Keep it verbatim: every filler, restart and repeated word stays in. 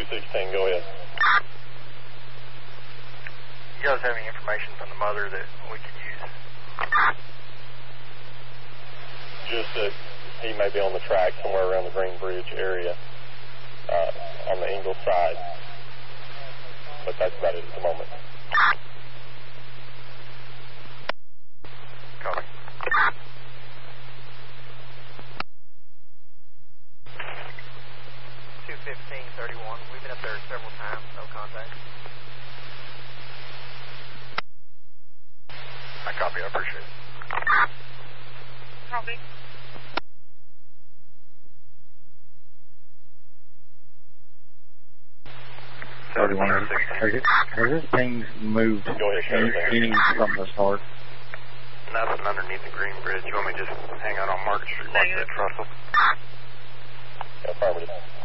sixteen, go ahead. You guys have any information from the mother that we could use? Just that he may be on the track somewhere around the Green Bridge area uh, on the Ingalls side. But that's about it at the moment. Copy. two fifteen thirty-one. We've been up there several times, no contact. I copy, I appreciate it. Copy. thirty-one, has his things moved any, any from the start? Nothing underneath the Green Bridge. You want me to just hang out on Market Street like that, Russell? Affirmative.